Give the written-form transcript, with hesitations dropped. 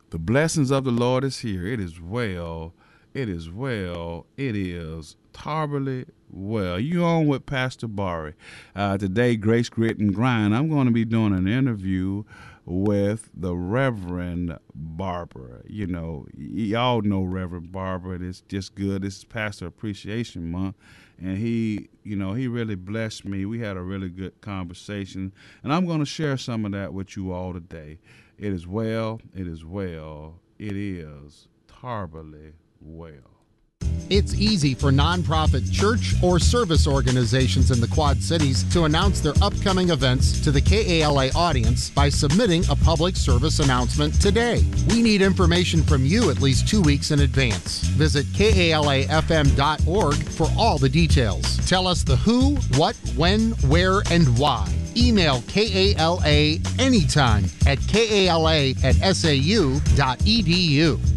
The blessings of the Lord is here. It is well. It is well. It is terribly well. You on with Pastor Barry. Today, Grace, Grit, and Grind, I'm going to be doing an interview with the Reverend Barbara. You know, y'all know Reverend Barbara. It's just good. This is Pastor Appreciation Month. And he really blessed me. We had a really good conversation. And I'm going to share some of that with you all today. It is well. It is well. It is terribly well. It's easy for nonprofit church or service organizations in the Quad Cities to announce their upcoming events to the KALA audience by submitting a public service announcement today. We need information from you at least 2 weeks in advance. Visit KALAFM.org for all the details. Tell us the who, what, when, where, and why. Email KALA anytime at kala@sau.edu.